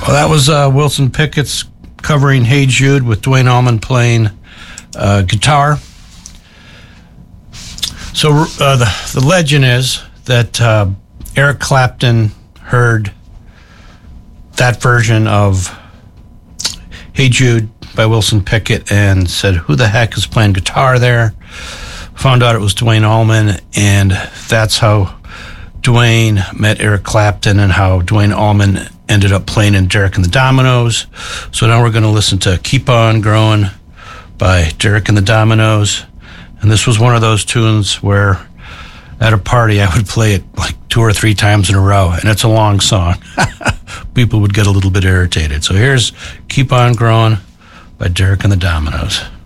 Well, that was Wilson Pickett's covering Hey Jude with Duane Allman playing guitar. So the legend is that Eric Clapton heard that version of Hey Jude by Wilson Pickett and said, who the heck is playing guitar there? Found out it was Duane Allman, and that's how Duane met Eric Clapton and how Duane Allman ended up playing in Derek and the Dominos. So now we're going to listen to Keep On Growing by Derek and the Dominos. And this was one of those tunes where at a party I would play it like 2 or 3 times in a row, and it's a long song. People would get a little bit irritated. So here's Keep On Growing by Derek and the Dominos.